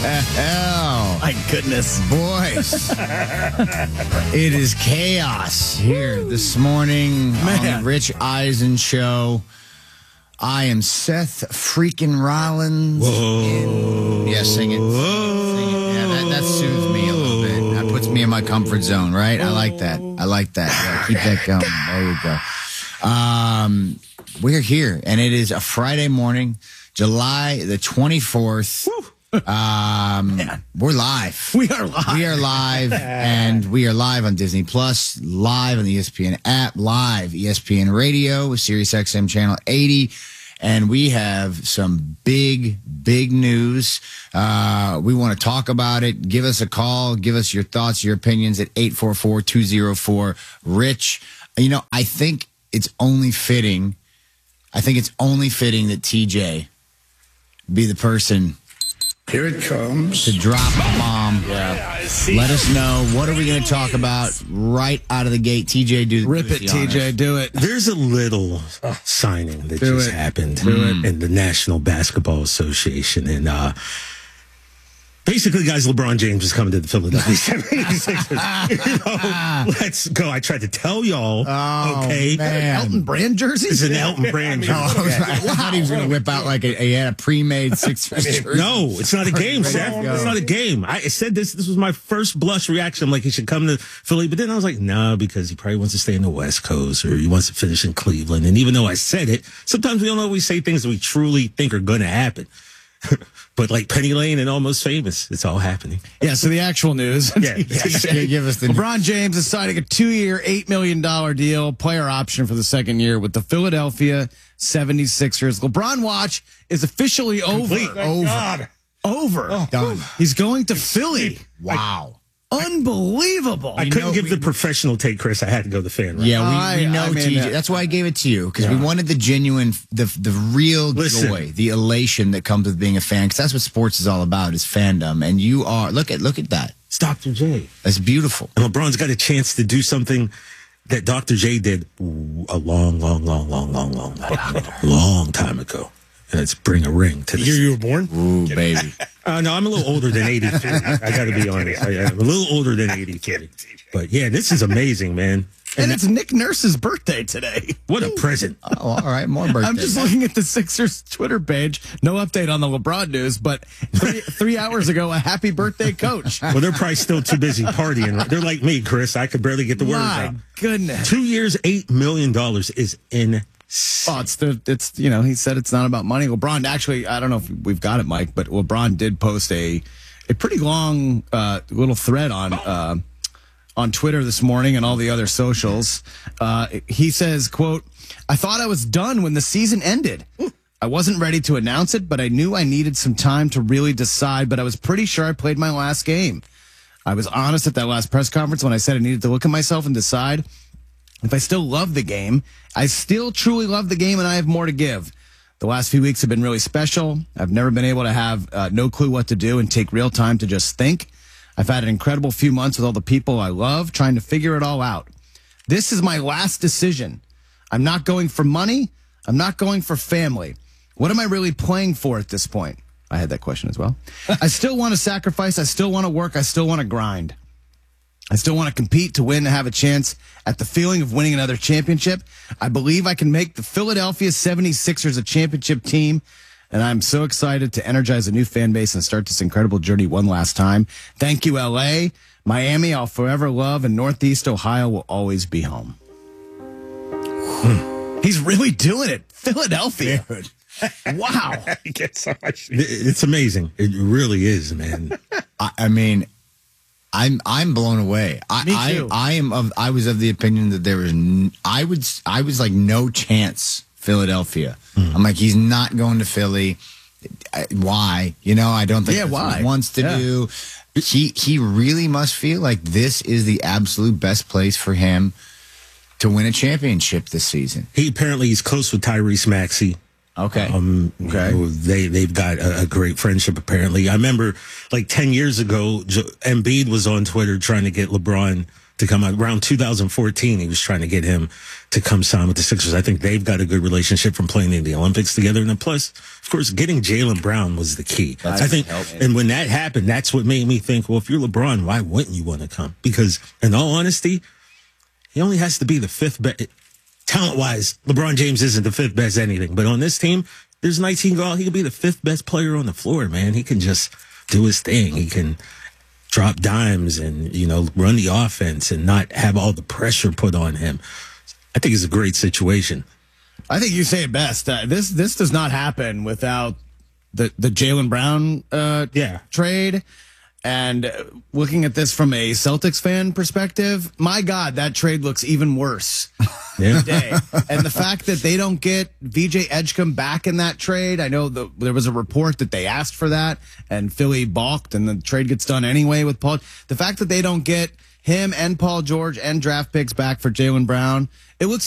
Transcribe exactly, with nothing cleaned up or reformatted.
hell? My goodness. Boys, it is chaos here this morning Man. on the Rich Eisen Show. I am Seth freaking Rollins. Whoa. In, yeah, sing it. Sing it. Yeah, that, that soothes me a little bit. That puts me in my comfort zone, right? I like that. I like that. Yeah, keep that going. There you go. Um, we're here, and it is a Friday morning, July the twenty-fourth. Um, we're live. We are live. We are live, and we are live on Disney Plus, live on the E S P N app, live E S P N Radio with Sirius X M channel eighty, and we have some big, big news. Uh, we want to talk about it. Give us a call. Give us your thoughts, your opinions at eight four four, two oh four, RICH. You know, I think it's only fitting. I think it's only fitting that T J be the person. Here it comes. To drop a bomb. Yeah. Let us know. What are we going to talk about right out of the gate? T J, do Rip it, T J. Do it. There's a little uh, signing that Do just it. happened Do in the National Basketball Association. And uh, basically, guys, LeBron James is coming to the Philadelphia seventy-sixers. You know, let's go. I tried to tell y'all. Oh, okay. man. Elton Brand jersey? It's an Elton Brand jersey. Oh, I thought he was going to whip out like a, he had a pre-made Sixers jersey. No, it's not a game, Ready to Seth. go. It's not a game. I said this. This was my first blush reaction. I'm like, he should come to Philly. But then I was like, no, because he probably wants to stay in the West Coast or he wants to finish in Cleveland. And even though I said it, sometimes we don't always say things that we truly think are going to happen. But like Penny Lane and Almost Famous, it's all happening. Yeah, so the actual news. Yeah. Yeah, give us the LeBron James is signing a two-year, eight million dollars deal, player option for the second year with the Philadelphia seventy-sixers. LeBron watch is officially over. Complete. Thank Over. God. Over. Done. He's going to Philly. Wow. Unbelievable. I couldn't know, give we- the professional take, Chris. I had to go the fan. Right? Yeah, we, I- we know I mean, T J. uh, That's why I gave it to you, because we wanted the genuine, the the real Listen. joy, the elation that comes with being a fan, because that's what sports is all about, is fandom. And you are, look at look at that. It's Doctor J. That's beautiful. And LeBron's got a chance to do something that Doctor J did a long, long, long, long, long, long, long, long time ago. And it's bring a ring to the year you were born? Ooh, baby. Uh, no, I'm a little older than eighty-two. I got to be honest. I, I'm a little older than eighty-two. But yeah, this is amazing, man. And it's Nick Nurse's birthday today. What a present. Oh, all right, more birthday. I'm just looking at the Sixers Twitter page. No update on the LeBron news, but three, three hours ago, a happy birthday, coach. Well, they're probably still too busy partying. They're like me, Chris. I could barely get the words My out. goodness. Two years, eight million dollars is insane. Oh, it's the it's you know he said it's not about money. LeBron actually, I don't know if we've got it, Mike, but LeBron did post a a pretty long uh, little thread on uh, on Twitter this morning and all the other socials. Uh, he says, "quote I thought I was done when the season ended. I wasn't ready to announce it, but I knew I needed some time to really decide. But I was pretty sure I played my last game. I was honest at that last press conference when I said I needed to look at myself and decide." If I still love the game, I still truly love the game and I have more to give. The last few weeks have been really special. I've never been able to have uh, no clue what to do and take real time to just think. I've had an incredible few months with all the people I love, trying to figure it all out. This is my last decision. I'm not going for money. I'm not going for family. What am I really playing for at this point? I had that question as well. I still want to sacrifice. I still want to work. I still want to grind. I still want to compete to win and have a chance at the feeling of winning another championship. I believe I can make the Philadelphia seventy-sixers a championship team, and I'm so excited to energize a new fan base and start this incredible journey one last time. Thank you, L A. Miami, I'll forever love, and Northeast Ohio will always be home. Hmm. He's really doing it. Philadelphia. Wow. You get so much. It's amazing. It really is, man. I, I mean, I'm I'm blown away. I, Me too. I I am of I was of the opinion that there was n- I would I was like no chance Philadelphia. Mm. I'm like, he's not going to Philly. I, why? You know, I don't think Yeah, that's what why? he wants to Yeah. do. He he really must feel like this is the absolute best place for him to win a championship this season. He apparently is close with Tyrese Maxey. Okay. Um, Okay. you know, they they've got a, a great friendship. Apparently, I remember like ten years ago, Jo- Embiid was on Twitter trying to get LeBron to come out. Around two thousand fourteen, he was trying to get him to come sign with the Sixers. I think they've got a good relationship from playing in the Olympics together. And then plus, of course, getting Jaylen Brown was the key. That's I think, helped. and when that happened, that's what made me think, well, if you're LeBron, why wouldn't you want to come? Because in all honesty, he only has to be the fifth best. Talent-wise, LeBron James isn't the fifth best anything. But on this team, there's nineteen guys. He could be the fifth best player on the floor, man. He can just do his thing. He can drop dimes and, you know, run the offense and not have all the pressure put on him. I think it's a great situation. I think you say it best. Uh, this this does not happen without the the Jaylen Brown uh, Yeah. trade. And uh, looking at this from a Celtics fan perspective, my God, that trade looks even worse Yeah. today. And the fact that they don't get V J Edgecombe back in that trade, I know the, there was a report that they asked for that, and Philly balked, and the trade gets done anyway with Paul. The fact that they don't get him and Paul George and draft picks back for Jaylen Brown, it looks